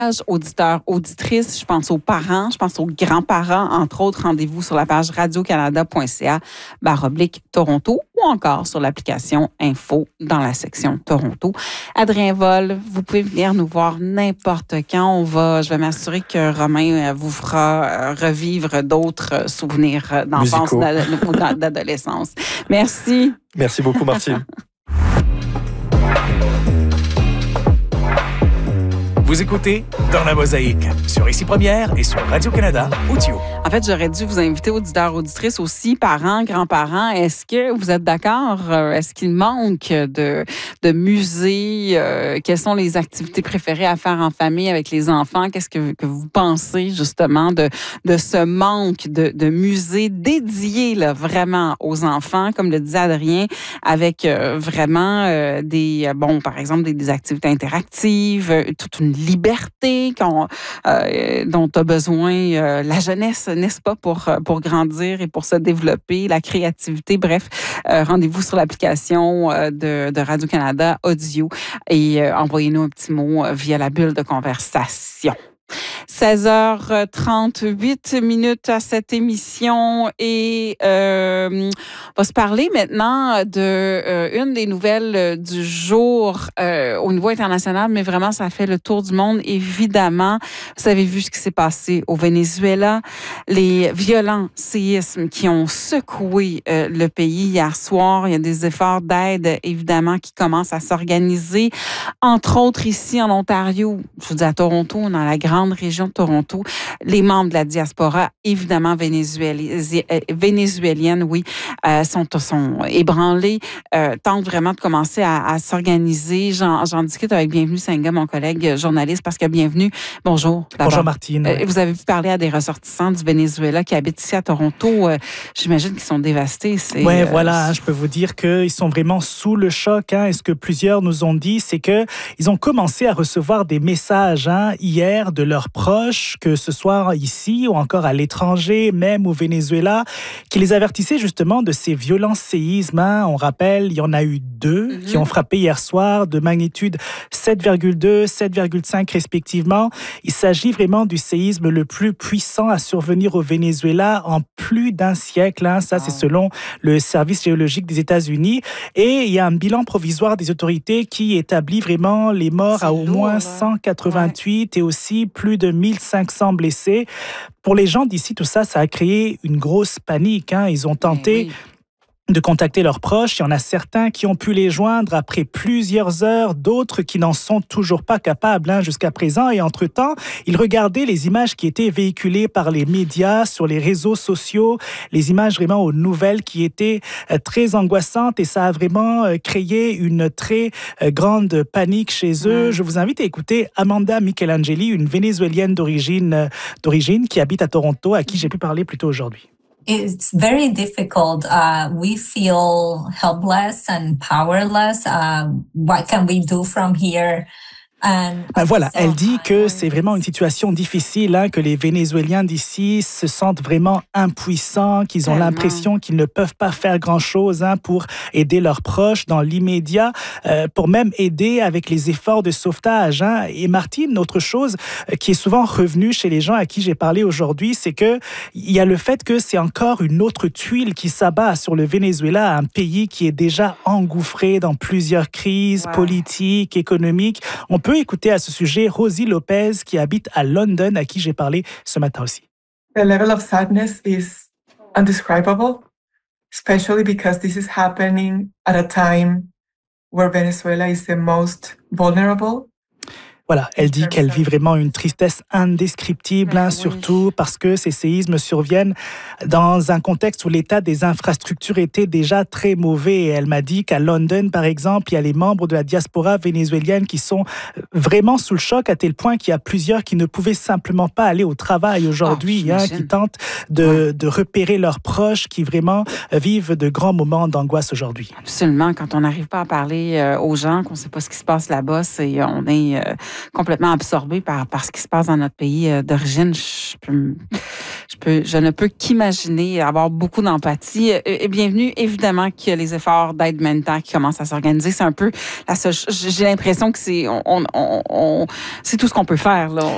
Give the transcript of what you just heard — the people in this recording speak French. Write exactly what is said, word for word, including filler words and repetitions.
auditeurs, auditrices, je pense aux parents, je pense aux grands-parents, entre autres, rendez-vous sur la page radiocanada.ca barre oblique Toronto ou encore sur l'application Info dans la section Toronto. Adrien Vol, vous pouvez venir nous voir n'importe quand. On va, je vais m'assurer que Romain vous fera revivre d'autres souvenirs d'enfance ou d'adolescence. Merci. Merci beaucoup, Martine. Vous écoutez Dans la Mosaïque sur Ici Première et sur Radio-Canada Audio. En fait, j'aurais dû vous inviter, auditeurs, auditrices aussi, parents, grands-parents. Est-ce que vous êtes d'accord? Est-ce qu'il manque de, de musées? Euh, quelles sont les activités préférées à faire en famille avec les enfants? Qu'est-ce que, que vous pensez justement de, de ce manque de, de musées dédiés là, vraiment aux enfants, comme le disait Adrien, avec euh, vraiment euh, des, bon, par exemple, des, des activités interactives, euh, toute une liberté qu'on, euh, dont a besoin euh, la jeunesse, n'est-ce pas, pour, pour grandir et pour se développer, la créativité. Bref, euh, rendez-vous sur l'application euh, de, de Radio-Canada Audio et euh, envoyez-nous un petit mot via la bulle de conversation. seize heures trente-huit minutes à cette émission et euh, on va se parler maintenant de euh, une des nouvelles du jour euh, au niveau international, mais vraiment ça fait le tour du monde évidemment. Vous avez vu ce qui s'est passé au Venezuela, les violents séismes qui ont secoué euh, le pays hier soir. Il y a des efforts d'aide évidemment qui commencent à s'organiser, entre autres ici en Ontario, je vous dis à Toronto, dans la grande région de Toronto, les membres de la diaspora, évidemment vénézuélienne, vénézuélienne oui, euh, sont, sont ébranlés, euh, tentent vraiment de commencer à, à s'organiser. J'en, j'en discute avec Bienvenue Senga, mon collègue journaliste, parce que Bienvenue, bonjour. D'abord. Bonjour Martine. Euh, vous avez pu parler à des ressortissants du Venezuela qui habitent ici à Toronto. Euh, j'imagine qu'ils sont dévastés. Oui, euh, voilà, hein, je peux vous dire qu'ils sont vraiment sous le choc. Hein, et ce que plusieurs nous ont dit, c'est qu'ils ont commencé à recevoir des messages hein, hier de leurs proches, que ce soit ici ou encore à l'étranger, même au Venezuela, qui les avertissaient justement de ces violents séismes. Hein. On rappelle, il y en a eu deux mm-hmm. qui ont frappé hier soir de magnitude sept virgule deux, sept virgule cinq respectivement. Il s'agit vraiment du séisme le plus puissant à survenir au Venezuela en plus d'un siècle. Hein. Ça, oh. c'est selon le service géologique des États-Unis. Et il y a un bilan provisoire des autorités qui établit vraiment les morts c'est à au lourd, moins cent quatre-vingt-huit ouais. et aussi plus de mille cinq cents blessés. Pour les gens d'ici, tout ça, ça a créé une grosse panique. Hein. Ils ont tenté oui. de contacter leurs proches. Il y en a certains qui ont pu les joindre après plusieurs heures, d'autres qui n'en sont toujours pas capables hein, jusqu'à présent. Et entre-temps, ils regardaient les images qui étaient véhiculées par les médias, sur les réseaux sociaux, les images vraiment aux nouvelles qui étaient euh, très angoissantes et ça a vraiment euh, créé une très euh, grande panique chez eux. Mmh. Je vous invite à écouter Amanda Michelangeli, une Vénézuélienne d'origine, euh, d'origine qui habite à Toronto, à qui j'ai pu parler plus tôt aujourd'hui. It's very difficult. Uh, we feel helpless and powerless. Uh, what can we do from here? Ben voilà, elle dit que c'est vraiment une situation difficile, hein, que les Vénézuéliens d'ici se sentent vraiment impuissants, qu'ils ont l'impression qu'ils ne peuvent pas faire grand-chose hein, pour aider leurs proches dans l'immédiat, euh, pour même aider avec les efforts de sauvetage. Hein. Et Martine, autre chose qui est souvent revenue chez les gens à qui j'ai parlé aujourd'hui, c'est que il y a le fait que c'est encore une autre tuile qui s'abat sur le Venezuela, un pays qui est déjà engouffré dans plusieurs crises wow. politiques, économiques. On peut écouter à ce sujet Rosie Lopez qui habite à London, à qui j'ai parlé ce matin aussi. The level of sadness is indescribable, especially because this is happening at a time where Venezuela is the most vulnerable. Voilà, elle dit qu'elle vit vraiment une tristesse indescriptible, hein, surtout parce que ces séismes surviennent dans un contexte où l'état des infrastructures était déjà très mauvais. Et elle m'a dit qu'à London, par exemple, il y a les membres de la diaspora vénézuélienne qui sont vraiment sous le choc à tel point qu'il y a plusieurs qui ne pouvaient simplement pas aller au travail aujourd'hui, oh, hein, qui tentent de, ouais. de repérer leurs proches, qui vraiment vivent de grands moments d'angoisse aujourd'hui. Absolument. Quand on n'arrive pas à parler euh, aux gens, qu'on ne sait pas ce qui se passe là-bas, c'est, on est... Euh, complètement absorbé par, par ce qui se passe dans notre pays d'origine. Je, peux, je, peux, je ne peux qu'imaginer avoir beaucoup d'empathie. Et bienvenue, évidemment, qu'il y a les efforts d'aide humanitaire qui commencent à s'organiser. C'est un peu la seule, j'ai l'impression que c'est, on, on, on, c'est tout ce qu'on peut faire. Là.